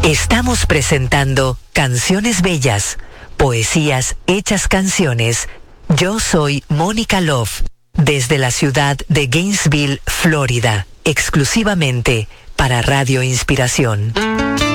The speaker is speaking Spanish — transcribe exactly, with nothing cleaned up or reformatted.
Estamos presentando Canciones Bellas, poesías hechas canciones. Yo soy Mónica Love, desde la ciudad de Gainesville, Florida, exclusivamente para Radio Inspiración.